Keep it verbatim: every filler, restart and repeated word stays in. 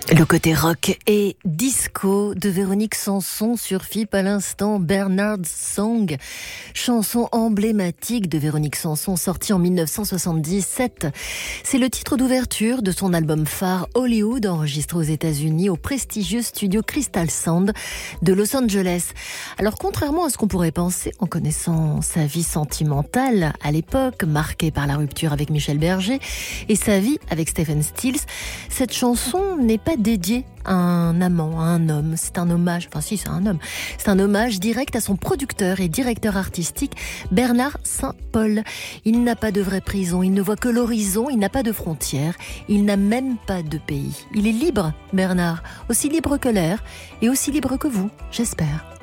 Le côté rock et disco de Véronique Sanson sur F I P à l'instant, Bernard's Song, chanson emblématique de Véronique Sanson sortie en dix-neuf cent soixante-dix-sept. C'est le titre d'ouverture de son album phare Hollywood, enregistré aux États-Unis au prestigieux studio Crystal Sound de Los Angeles. Alors contrairement à ce qu'on pourrait penser en connaissant sa vie sentimentale à l'époque, marquée par la rupture avec Michel Berger et sa vie avec Stephen Stills, cette chanson n'est pas dédié à un amant, à un homme. C'est un hommage, enfin si c'est un homme, c'est un hommage direct à son producteur et directeur artistique Bernard Saint-Paul. Il n'a pas de vraie prison, il ne voit que l'horizon, il n'a pas de frontières, il n'a même pas de pays. Il est libre, Bernard, aussi libre que l'air et aussi libre que vous, j'espère.